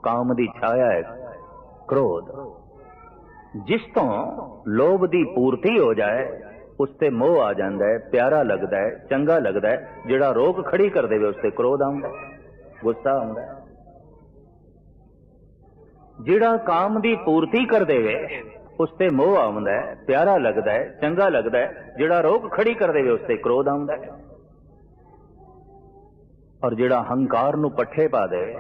काम दी छाया है क्रोध। जिस तो लोभ दी पूर्ति हो जाए उसते मोह आ जाता है, प्यारा लगता है, चंगा लगता है। जिहड़ा रोक खड़ी कर देवे उसते क्रोध आउंदा है, गुस्सा आउंदा है। जिहड़ा काम दी पूर्ति कर देवे उसते मोह आउंदा है, प्यारा लगता है, चंगा लगता है। जिहड़ा रोक खड़ी कर देवे उसते क्रोध आउंदा है। और जिहड़ा हंकार नूं पट्ठे पा देवे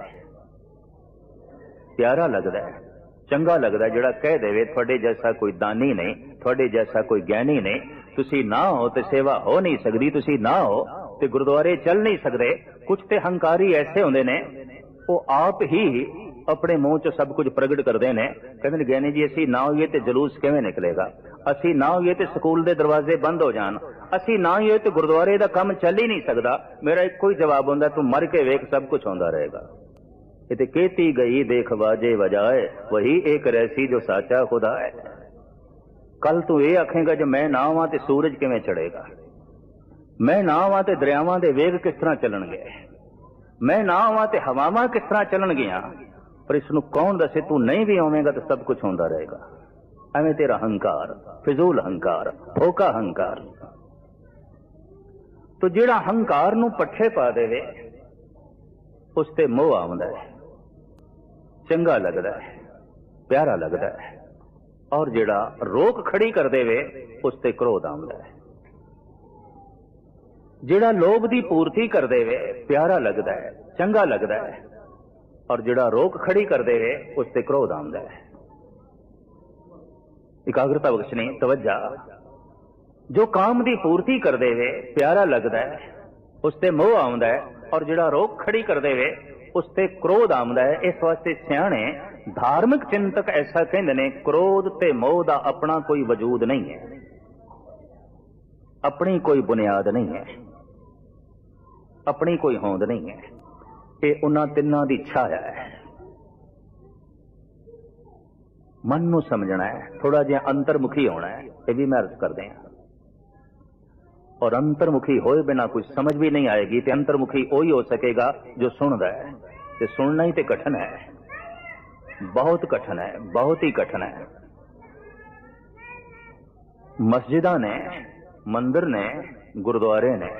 प्यारा लगता है, चंगा लगता है। जिहड़ा कह देवे तुहाडे जैसा कोई दानी नहीं, तुहाडे जैसा कोई ज्ञानी नहीं, तुसी ना हो तो सेवा हो नहीं सकती, तुसी ना हो तो गुरुद्वारे चल नहीं सकते। कुछ ते हंकारी ऐसे होंदे ने वो आप ही अपने मुंह च सब कुछ प्रगट करते हैं। कहते ज्ञानी जी असी ना होइए तो जलूस किवें निकलेगा, असी ना होइए तो स्कूल के दरवाजे बंद हो जान, असी ना होइए तो गुरुद्वारे का काम चल ही नहीं सकता। मेरा एक ही जवाब होंदा, तू मर के वेख सब कुछ होंदा रहेगा। इते केती गई देख बाजे बजाए, वही एक रहसी जो साचा खुदा है। कल तू ये आखेगा जो मैं ना आवां ते सूरज किवें चढ़ेगा, मैं ना आवां ते दरियावां दे वेग किस तरह चलणगे, मैं ना आवां ते हवावां किस तरह चलणगियां। पर इसनूं कौन दसे, तू नहीं भी आवेगा तो सब कुछ होंदा रहेगा। एवें तेरा हंकार, फिजूल हंकार, फोका हंकार। तो जिहड़ा हंकार नूं पट्ठे पा देवे उसते मोह आउंदा है, चंगा लगता है, प्यारा लगता है। और जिहड़ा रोक खड़ी कर देवे उसते क्रोध आउंदा है। जिहड़ा लोभ दी पूर्ति कर देवे प्यारा लगता है, चंगा लगता है। और जिहड़ा रोक खड़ी कर देवे उसते क्रोध आउंदा है। एकाग्रता बख्शनी, तवज्जा। जो काम दी पूर्ति कर देवे प्यारा लगता है उसते मोह आउंदा है। और जिहड़ा रोक खड़ी कर देवे उसते क्रोध आउंदा है। इस वास्ते सियाणे धार्मिक चिंतक ऐसा कहंदे ने, क्रोध ते मोह दा अपना कोई वजूद नहीं है, अपनी कोई बुनियाद नहीं है, अपनी कोई होंद नहीं है। ये उन्हां तिन्नां दी छाया है। मन नूं समझना है, थोड़ा जिहा अंतर्मुखी होना है। ये भी मैं अर्ज करदे हां। और अंतर्मुखी होए बिना कुछ समझ भी नहीं आएगी। तो अंतर्मुखी वही हो सकेगा जो सुनदा है। तो सुनना ही तो कठिन है, बहुत कठिन है, बहुत ही कठिन है। मस्जिदां ने, मंदिर ने, गुरुद्वारे ने,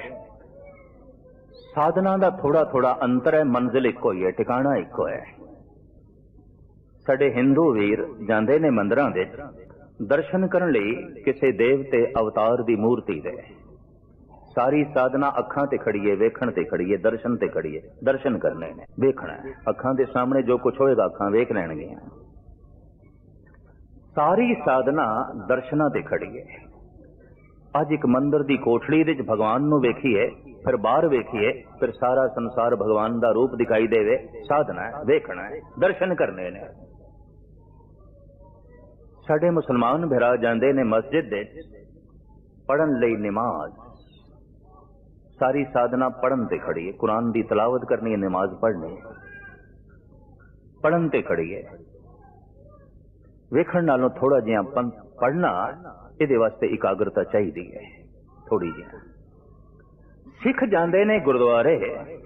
साधना का थोड़ा थोड़ा अंतर है, मंजिल इको ही है, ठिकाना इको है। साडे हिंदू वीर जांदे ने मंदिरां दे दर्शन करन लई किसी देवते अवतार दी मूर्ति दे। सारी साधना अखां ते खड़ी है, वेखण ते खड़ी है, दर्शन ते खड़ी है। दर्शन करने ने, वेखना है। अखां दे सामने जो कुछ होएगा अखां वेख लैणगियां। सारी साधना दर्शनां ते खड़ी है। अज एक मंदिर दी कोठड़ी दे भगवान नूं वेखीए, फिर बाहर वेखीए, फिर सारा संसार भगवान दा रूप दिखाई देवे। साधना है, वेखना है, दर्शन करने ने। साडे मुसलमान भरा जांदे ने मस्जिद दे पढ़न लई नमाज। सारी साधना पढ़न ते खड़ी है। कुरान दी तलावत करनी है, नमाज पढ़नी है, पढ़न ते खड़ी है। वेखण नालों थोड़ा जिहा पढ़ना, इहदे वास्ते एकाग्रता चाहिदी है थोड़ी जिहा। सिख जांदे ने गुरुद्वारे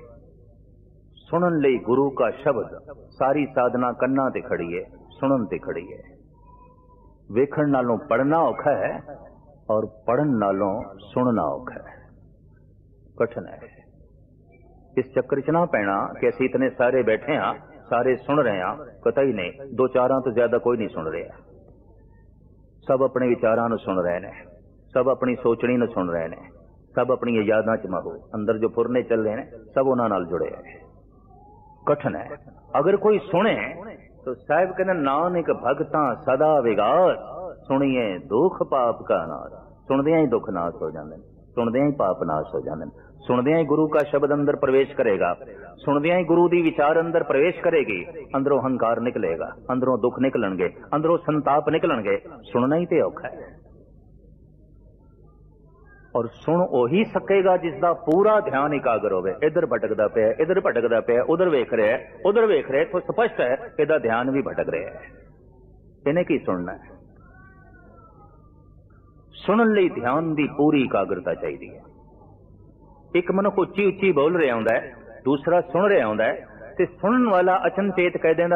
सुनन लई गुरु का शब्द। सारी साधना कन्ना ते खड़ी है, सुनन ते खड़ी है। वेखण नालों पढ़ना औखा है और पढ़न नालों सुनना औखा है, कठिन है। इस चक्कर च ना पैना कि असीं इतने सारे बैठे हाँ, सारे सुन रहे हैं। कतई नहीं, दो चारां तो ज्यादा कोई नहीं सुन रहा। सब अपने विचारां नूं सुन रहे हैं, सब अपनी सोचनी नूं सुन रहे हैं, सब अपनी यादां च महो। अंदर जो फुरने चल रहे हैं सब उन्हां नाल जुड़े हैं। कठिन है। अगर कोई सुने तो साहिब कहते नानक भगतां सदा विगास, सुनिए दुख पाप का नाश। सुनदियां ही दुख नाश हो जाते हैं, सुनदियां ही पाप नाश हो जाते हैं। सुनदियां ही गुरु का शब्द अंदर प्रवेश करेगा, सुनदियां ही गुरु दी विचार अंदर प्रवेश करेगी। अंदरों हंकार निकलेगा, अंदरों दुख निकलणगे, अंदरों संताप निकलणगे। सुनना ही ते औखा है। और सुन ओही सकेगा जिसका पूरा ध्यान एकाग्र होवे। इधर भटकदा पिया, इधर भटकदा पिया, उधर वेख रहा है, उधर वेख रहा है, तो स्पष्ट है इहदा ध्यान भी भटक रहा है। इन्हें की सुनना है? सुनन लई ध्यान की पूरी एकाग्रता चाहिए है। एक मनुख उच्ची उच्ची बोल रहा होंदा है, दूसरा सुन रहा होंदा है, ते सुनन वाला अचनचेत कह देंदा